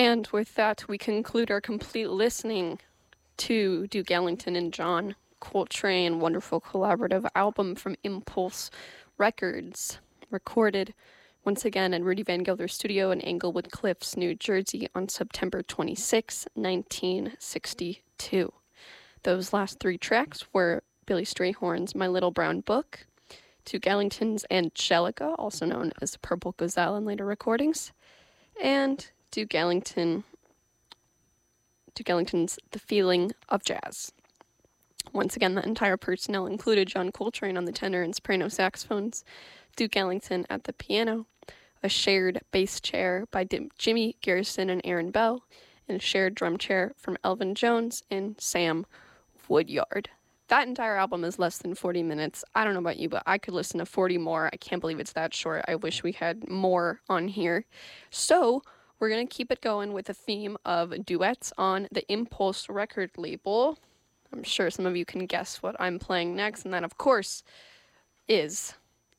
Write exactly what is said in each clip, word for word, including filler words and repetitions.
And with that, we conclude our complete listening to Duke Ellington and John Coltrane, wonderful collaborative album from Impulse Records, recorded once again at Rudy Van Gelder Studio in Englewood Cliffs, New Jersey on September twenty-sixth, nineteen sixty-two. Those last three tracks were Billy Strayhorn's My Little Brown Book, Duke Ellington's Angelica, also known as Purple Gazelle in later recordings, and Duke Ellington, Duke Ellington's The Feeling of Jazz. Once again, the entire personnel included John Coltrane on the tenor and soprano saxophones, Duke Ellington at the piano, a shared bass chair by Dim- Jimmy Garrison and Aaron Bell, and a shared drum chair from Elvin Jones and Sam Woodyard. That entire album is less than forty minutes. I don't know about you, but I could listen to forty more. I can't believe it's that short. I wish we had more on here. So we're going to keep it going with a theme of duets on the Impulse record label. I'm sure some of you can guess what I'm playing next, and that, of course, is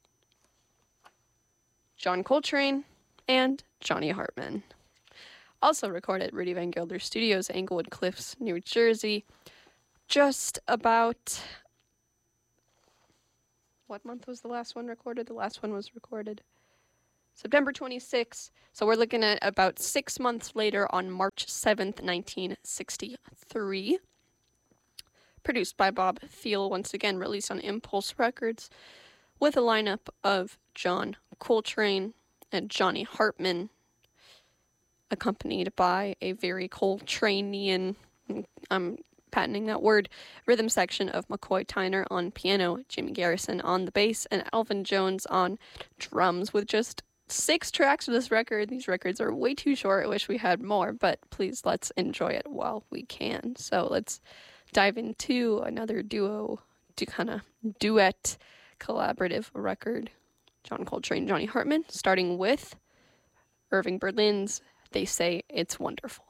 John Coltrane and Johnny Hartman. Also recorded at Rudy Van Gelder Studios, Englewood Cliffs, New Jersey. Just about... What month was the last one recorded? The last one was recorded September twenty-sixth. So we're looking at about six months later on March seventh, nineteen sixty-three. Produced by Bob Thiele, once again released on Impulse Records, with a lineup of John Coltrane and Johnny Hartman, accompanied by a very Coltranean, I'm patenting that word, rhythm section of McCoy Tyner on piano, Jimmy Garrison on the bass, and Elvin Jones on drums, with just six tracks of this record. These records are way too short. I wish we had more, but please let's enjoy it while we can. So let's dive into another duo, to kind of duet collaborative record, John Coltrane, Johnny Hartman, starting with Irving Berlin's They Say It's Wonderful.